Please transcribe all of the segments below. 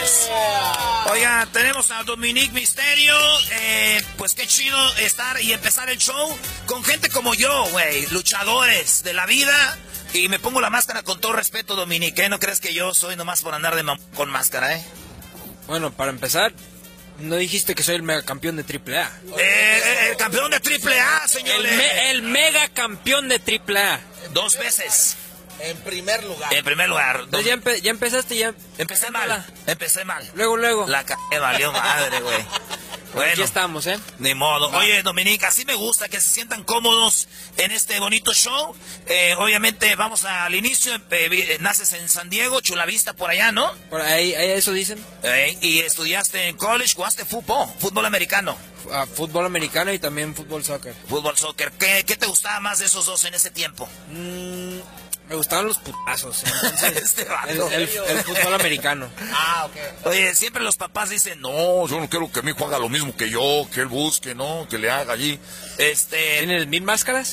señores. Oiga, tenemos a Dominic Mysterio. Pues qué chido estar y empezar el show con gente como yo, güey. Luchadores de la vida. Y me pongo la máscara con todo respeto, Dominic. ¿No crees que yo soy nomás por andar con máscara, Bueno, para empezar, no dijiste que soy el megacampeón de AAA. El campeón de AAA, señores. El megacampeón de AAA. 2 veces. En primer lugar. En primer lugar. Entonces ya empezaste, ya. Empecé mal. Luego. La valió madre, güey. Bueno, aquí estamos, Ni modo. Oye, Dominic, así me gusta que se sientan cómodos en este bonito show. Obviamente, vamos al inicio. Naces en San Diego, Chula Vista, por allá, ¿no? Por ahí eso dicen. Y estudiaste en college, jugaste fútbol americano. Fútbol americano y también fútbol soccer. Fútbol soccer. ¿Qué te gustaba más de esos dos en ese tiempo? Me gustaban los putazos. Entonces, el fútbol americano. Ok. Oye, siempre los papás dicen, no, yo no quiero que mi hijo haga lo mismo que yo, que él busque, ¿no? Que le haga allí. ¿Tienen 1000 máscaras?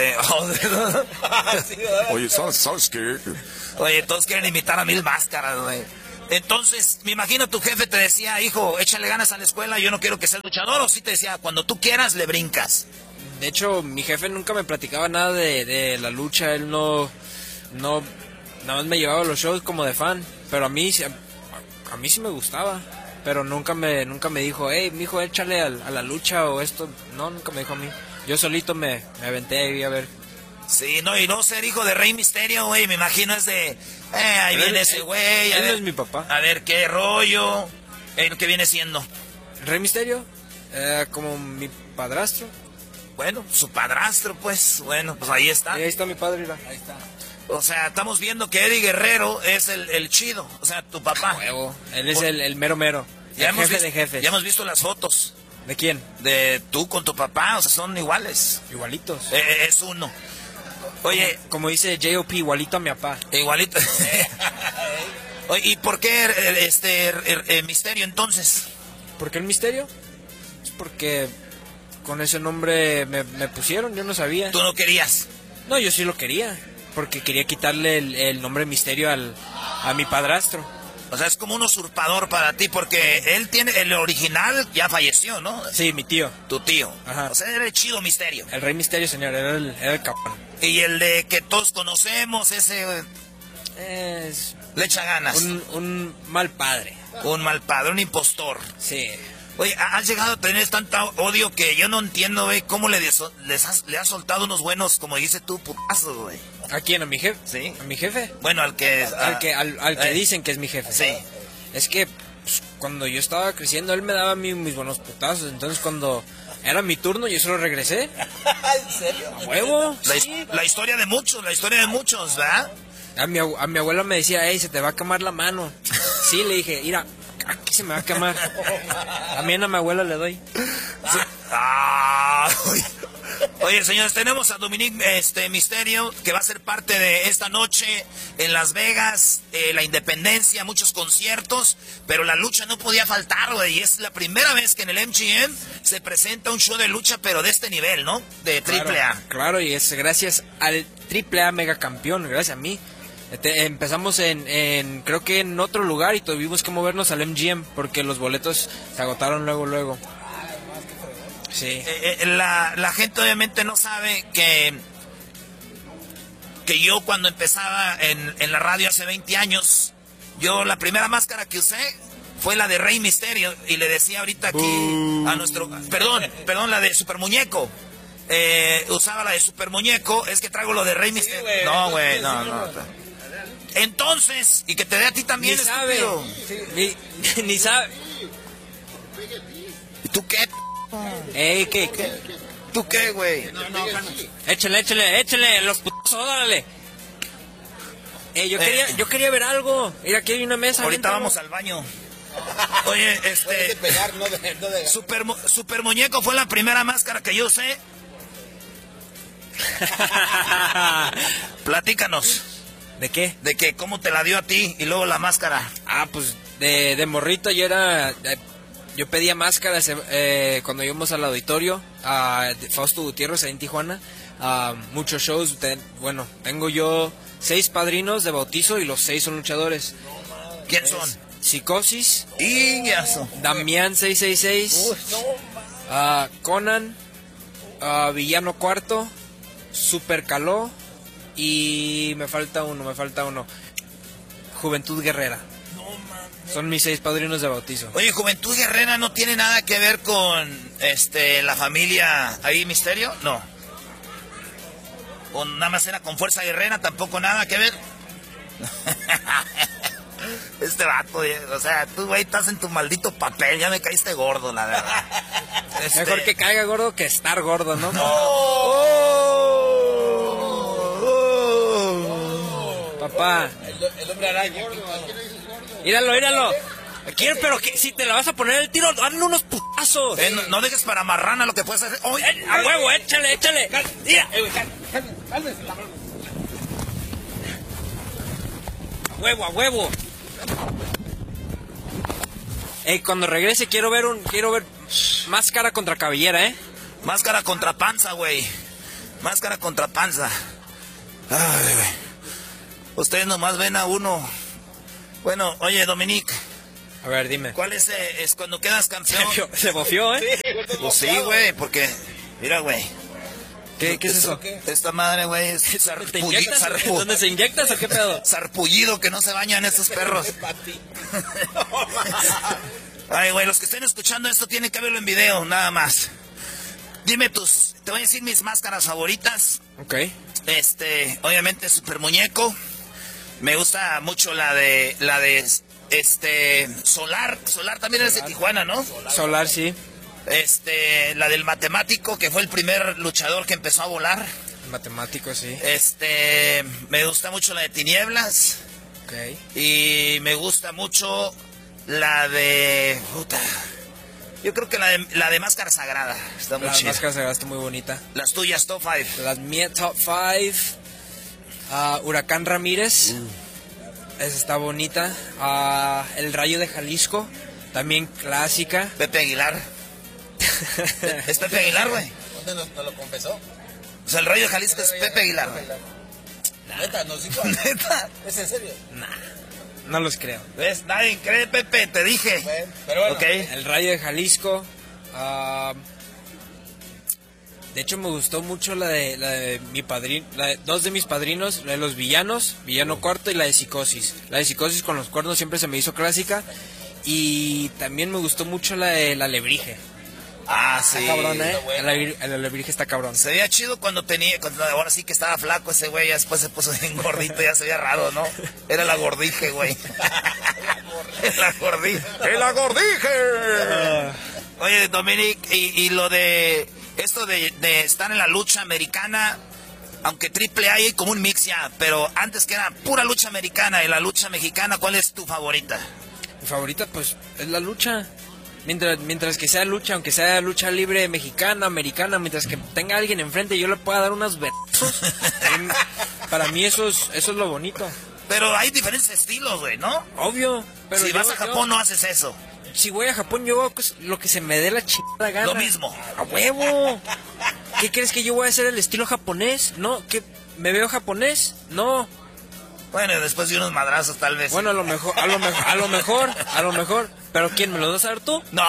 Oye, ¿sabes qué? Oye, todos quieren imitar a 1000 máscaras, güey. Entonces, me imagino tu jefe te decía, hijo, échale ganas a la escuela, yo no quiero que seas luchador, o sí te decía, cuando tú quieras, le brincas. De hecho, mi jefe nunca me platicaba nada de la lucha, él no, nada más me llevaba a los shows como de fan, pero a mí sí me gustaba, pero nunca me dijo, hey, mijo, échale a la lucha o esto, no, nunca me dijo a mí, yo solito me aventé ahí a ver. Sí, no, y no ser hijo de Rey Misterio, güey, me imagino es de, ahí viene ese güey. Él no es mi papá. A ver, qué rollo, ¿qué viene siendo? ¿Rey Misterio? Como mi padrastro. Bueno, su padrastro, pues, bueno, pues ahí está. Ahí está mi padre, mira. Ahí está. O sea, estamos viendo que Eddie Guerrero es el chido, o sea, tu papá. Huevo, él es el mero mero, el jefe de jefes. Ya hemos visto las fotos. ¿De quién? De tú con tu papá, o sea, son iguales. Igualitos. Es uno. Oye, como dice J.O.P., igualito a mi papá. Igualito. Oye, ¿y por qué Misterio entonces? ¿Por qué el Misterio? Es porque con ese nombre me pusieron, yo no sabía. ¿Tú no querías? No, yo sí lo quería, porque quería quitarle el nombre Misterio a mi padrastro. O sea, es como un usurpador para ti, porque él tiene el original, ya falleció, ¿no? Sí, mi tío. Tu tío. Ajá. O sea, era el chido Misterio. El Rey Misterio, señor, era el cabrón. Y el de que todos conocemos, ese... le echa ganas. Un mal padre. Un mal padre, un impostor. Sí. Oye, has llegado a tener tanto odio que yo no entiendo, güey, cómo le has soltado unos buenos, como dices tú, putazos, güey. ¿A quién? ¿A mi jefe? Sí. ¿A mi jefe? Bueno, al que dicen que es mi jefe. Sí. Es que pues, cuando yo estaba creciendo, él me daba a mí mis buenos putazos. Entonces, cuando era mi turno, yo solo regresé. ¿En serio? ¿A huevo? La historia de muchos, ¿verdad? A mi abuela me decía, hey, se te va a quemar la mano. Sí, le dije, mira, aquí se me va a quemar. También a mi abuela le doy. Sí. Oye, señores, tenemos a Dominic Mysterio, que va a ser parte de esta noche en Las Vegas, la Independencia, muchos conciertos, pero la lucha no podía faltar, güey, y es la primera vez que en el MGM se presenta un show de lucha, pero de este nivel, ¿no? De AAA. Claro, y es gracias al AAA megacampeón, gracias a mí. Empezamos creo que en otro lugar y tuvimos que movernos al MGM porque los boletos se agotaron luego. Sí. La gente obviamente no sabe que yo cuando empezaba en la radio hace 20 años, yo la primera máscara que usé fue la de Rey Misterio y le decía ahorita aquí a nuestro... Perdón, la de Super Muñeco. Usaba la de Super Muñeco, es que traigo lo de Rey Misterio. Güey, no, güey, no. Entonces, y que te dé a ti también, ni sabe. Sí, ni sabe. ¿Y tú qué? Ey, ¿qué? ¿Tú qué, güey? Échale, los putos, órale. Yo quería ver algo. Mira, aquí hay una mesa. Ahorita vamos al baño. Oye, Puedes de pegar, no de... Super Muñeco fue la primera máscara que yo usé. Platícanos. ¿De qué? De que cómo te la dio a ti y luego la máscara. Pues de morrito yo pedía máscaras cuando íbamos al auditorio a Fausto Gutiérrez ahí en Tijuana. Muchos shows. Tengo yo 6 padrinos de bautizo y los 6 son luchadores. ¿Quién son? Psicosis, Ingazo. Damián 666, Conan, Villano Cuarto, Super Caló y me falta uno. Juventud Guerrera. Son mis 6 padrinos de bautizo. Oye, Juventud Guerrera no tiene nada que ver con la familia ahí Misterio, no. O nada más era con Fuerza Guerrera, tampoco nada que ver. Este vato, o sea, tú, güey, estás en tu maldito papel, ya me caíste gordo, la verdad. Mejor que caiga gordo que estar gordo, ¿no? Papá. El hombre araña. Míralo. Quiero, pero que si te la vas a poner el tiro, dale unos putazos. No dejes para marrana lo que puedes hacer. Oh, A huevo, échale. Mira. A huevo. Cuando regrese quiero ver máscara contra cabellera, Máscara contra panza, güey. Máscara contra panza. Ay, güey. Ustedes nomás ven a uno. Bueno, oye, Dominic. A ver, dime. ¿Cuál es cuando quedas campeón? Se bofió, Pues sí, güey, porque... Mira, güey. ¿Qué es eso? Esta madre, güey, es ¿Te inyectas? ¿Dónde se inyectas o qué pedo? Sarpullido que no se bañan estos perros. Ay, güey, los que estén escuchando esto tienen que verlo en video, nada más. Dime te voy a decir mis máscaras favoritas. Ok. Obviamente Super Muñeco. Me gusta mucho la de Solar. Solar también es de Tijuana, ¿no? Solar, sí. La del Matemático, que fue el primer luchador que empezó a volar. Matemático, sí. Me gusta mucho la de Tinieblas. Ok. Y me gusta mucho la de... Puta. Yo creo que la de Máscara Sagrada está muy chida. La Máscara Sagrada está muy bonita. Las tuyas, top 5. Las mías, top 5. Huracán Ramírez. Esa está bonita. El Rayo de Jalisco. También clásica. Pepe Aguilar. ¿Es Pepe Aguilar, güey? ¿Dónde nos lo confesó? O sea, el Rayo de Jalisco es Pepe Aguilar. Neta, nos dijo. ¿Neta? ¿Es en serio? No los creo. ¿Ves? Nadie cree, Pepe, te dije. Bueno, pero bueno. Okay. El Rayo de Jalisco. De hecho, me gustó mucho la de mi padrino, dos de mis padrinos, la de los villanos, Villano Cuarto y la de Psicosis. La de Psicosis con los cuernos siempre se me hizo clásica. Y también me gustó mucho la de la Alebrije. Ah, sí. Está cabrón, Bueno. El Alebrije está cabrón. Se veía chido cuando ahora sí que estaba flaco ese güey, ya después se puso bien gordito, ya se veía raro, ¿no? Era la gordije, güey. La gordije. ¡La gordije! Oye, Dominic, y lo de esto de estar en la lucha americana, aunque AAA hay como un mix ya, pero antes que era pura lucha americana y la lucha mexicana, ¿cuál es tu favorita? Mi favorita, pues, es la lucha. Mientras que sea lucha, aunque sea lucha libre mexicana, americana, mientras que tenga alguien enfrente y yo le pueda dar unos besos, para mí eso es lo bonito. Pero hay diferentes estilos, güey, ¿no? Obvio. Pero si vas a Japón no haces eso. Si voy a Japón yo hago lo que se me dé la chingada gana. Lo mismo. ¡A huevo! ¿Qué crees que yo voy a hacer el estilo japonés? ¿No? ¿Qué? ¿Me veo japonés? No. Bueno, después de unos madrazos tal vez. Bueno, a lo mejor. ¿Pero quién, me lo vas a dar tú? No,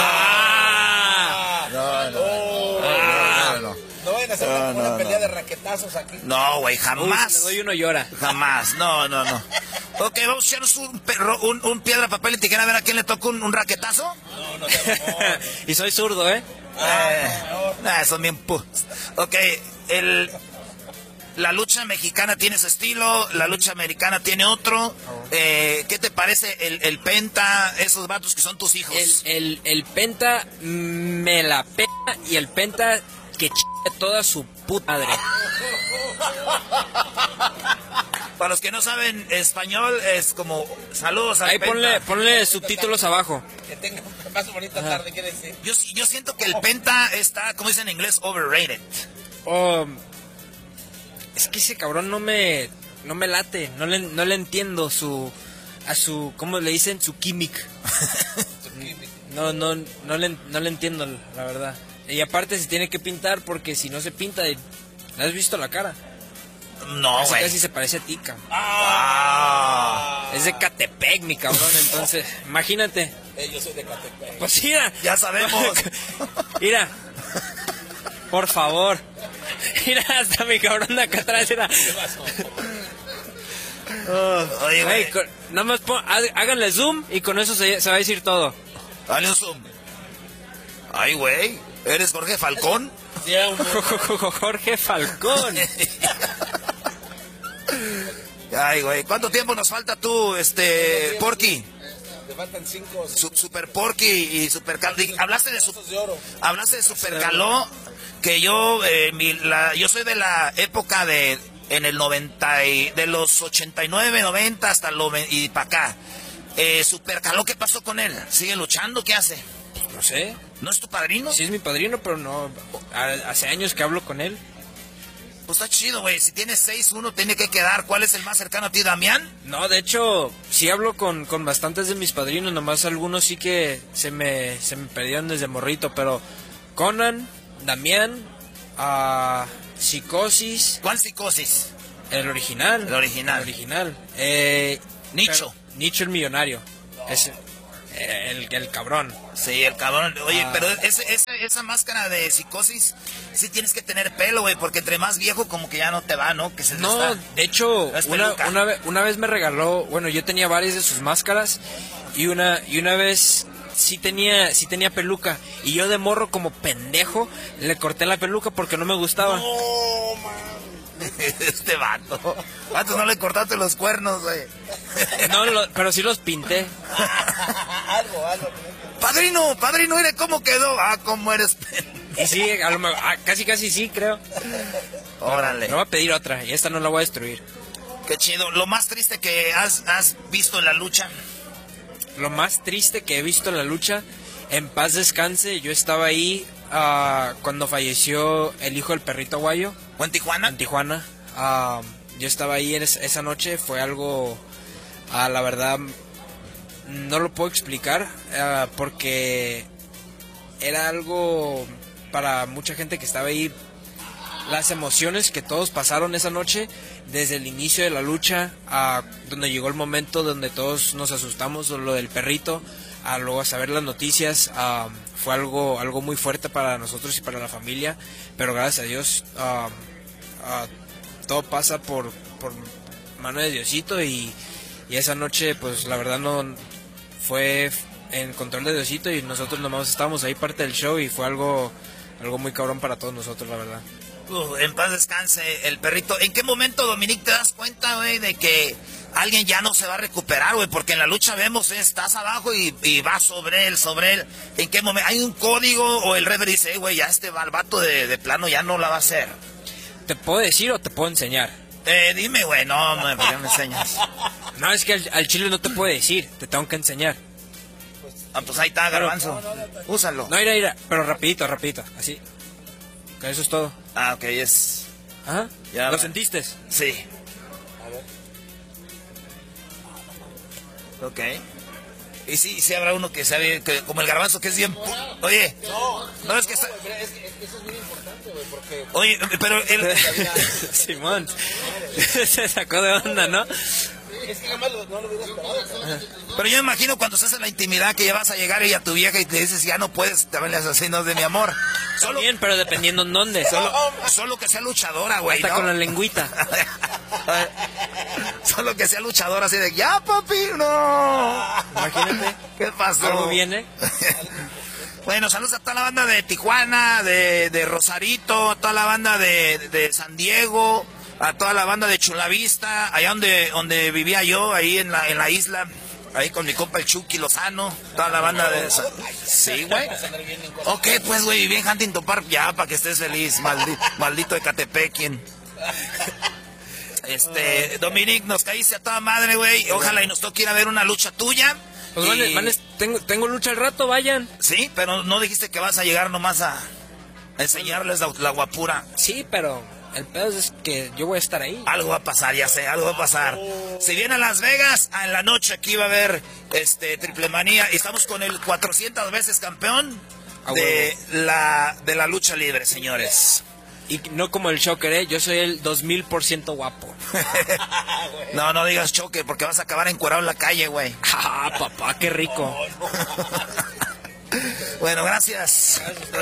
No vayan a hacer una pelea de raquetazos aquí. no, güey, jamás. Le doy uno llora. Jamás, no. Ok, vamos a echarnos un piedra, papel y tijera a ver a quién le toca un raquetazo. No, Y soy zurdo, Son bien Ok, la lucha mexicana tiene su estilo, la lucha americana tiene otro. ¿Qué te parece el Penta, esos vatos que son tus hijos? El Penta me la pena y el Penta que toda su puta madre. Para los que no saben español, es como saludos al Ahí Penta. ponle subtítulos abajo. Que tenga más bonita tarde, quiere decir. Yo siento que el Penta está, como dicen en inglés, overrated. Es que ese cabrón no me late, no le entiendo ¿cómo le dicen? Su gimmick. No le entiendo, la verdad. Y aparte se tiene que pintar porque si no se pinta, ¿le has visto la cara? No, güey. Casi se parece a ti, cabrón. Ah. Es de Catepec, mi cabrón, entonces, imagínate. Yo soy de Catepec. Pues mira. Ya sabemos. Mira. Por favor. Mira, hasta mi cabrón de acá atrás, mira. ¿Qué pasó? Oye, güey. Nada más háganle zoom y con eso se va a decir todo. Dale un zoom. Ay, güey. ¿Eres Jorge Falcón? Sí, era un... Jorge Falcón. Ay, güey. ¿Cuánto tiempo nos falta tú, Porky? Te faltan 5 Super Porky y Super Caló. Hablaste de de oro. Hablaste de Super Caló, que yo yo soy de la época en el 90 de los 89, 90 hasta y para acá. Super Caló, ¿qué pasó con él? ¿Sigue luchando? ¿Qué hace? No sé. ¿No es tu padrino? Sí es mi padrino, pero no. Hace años que hablo con él. Pues está chido, güey. Si tienes 6, uno tiene que quedar. ¿Cuál es el más cercano a ti, Damián? No, de hecho, sí hablo con bastantes de mis padrinos, nomás algunos sí que se me perdieron desde morrito, pero Conan, Damián, Psicosis. ¿Cuál Psicosis? El original. El original. El original. Nicho. Nicho el millonario. Es el cabrón. Sí, el cabrón. Oye, pero esa máscara de Psicosis, sí tienes que tener pelo, güey, porque entre más viejo como que ya no te va, ¿no? Que se te No, está... de hecho, Es peluca. una vez me regaló, bueno, yo tenía varias de sus máscaras y una vez sí tenía peluca y yo de morro como pendejo le corté la peluca porque no me gustaba. No, man. Este vato. Vato, no le cortaste los cuernos, güey. No, pero sí los pinté. algo. Padrino, mire cómo quedó. Ah, cómo eres. Y sí, a lo mejor, casi sí, creo. Órale. Me voy a pedir otra y esta no la voy a destruir. Qué chido. Lo más triste que has visto en la lucha. Lo más triste que he visto en la lucha, en paz descanse, yo estaba ahí cuando falleció el hijo del perrito aguayo. ¿O en Tijuana? En Tijuana. Yo estaba ahí esa noche, fue algo, la verdad, no lo puedo explicar, porque era algo para mucha gente que estaba ahí, las emociones que todos pasaron esa noche, desde el inicio de la lucha, donde llegó el momento donde todos nos asustamos, lo del perrito, luego a saber las noticias, fue algo muy fuerte para nosotros y para la familia, pero gracias a Dios todo pasa por mano de Diosito y esa noche pues la verdad no fue en control de Diosito y nosotros nomás estábamos ahí parte del show y fue algo muy cabrón para todos nosotros, la verdad. En paz descanse el perrito. ¿En qué momento, Dominic, te das cuenta, güey, de que alguien ya no se va a recuperar, güey? Porque en la lucha vemos, estás abajo y vas sobre él. ¿En qué momento? ¿Hay un código o el referee dice, güey, ya el vato de plano ya no la va a hacer? ¿Te puedo decir o te puedo enseñar? Dime, güey, no, ¿por qué me enseñas? No, es que al chile no te puedo decir, te tengo que enseñar. Pues ahí está, Garbanzo. Úsalo. No, mira, pero rapidito, así. Que eso es todo. Ah, ok, es... Ajá, ya ¿lo va. sentiste? Sí. Ok. Y sí habrá uno que sabe, como el Garbanzo, que es bien... Oye, no es que está... Eso es muy importante, güey, porque... Oye, pero él... Simón, se sacó de onda, ¿no? Es que jamás no lo hubiera esperado. Pero yo me imagino cuando estás en la intimidad que ya vas a llegar y a tu vieja y te dices, ya no puedes, también le haces así, no, de mi amor. Solo, Bien, pero dependiendo en dónde. solo que sea luchadora, güey, Hasta ¿no? con la lengüita. Solo que sea luchadora así de, ya, papi, no. Imagínate. ¿Qué pasó? Algo viene. Bueno, saludos a toda la banda de Tijuana, de Rosarito, a toda la banda de San Diego, a toda la banda de Chulavista, allá donde vivía yo, ahí en la isla, ahí con mi compa el Chucky Lozano, toda la banda de... Sí, güey. Ok, pues, güey, viví en Huntington Park ya, para que estés feliz, maldito de Catepec. Dominic, nos caíste a toda madre, güey, ojalá y nos toque ir a ver una lucha tuya. Pues tengo lucha al rato, vayan. Sí, pero no dijiste que vas a llegar nomás a enseñarles la guapura. Sí, pero el pedo es que yo voy a estar ahí. Algo va a pasar, ya sé, algo va a pasar. Si viene a Las Vegas, en la noche aquí va a haber Triple Manía. Y estamos con el 400 veces campeón de la lucha libre, señores. Y no como el Shocker, yo soy el 2000% guapo. No digas choque, porque vas a acabar encuerado en la calle, güey. Ah, papá, qué rico. Bueno, gracias.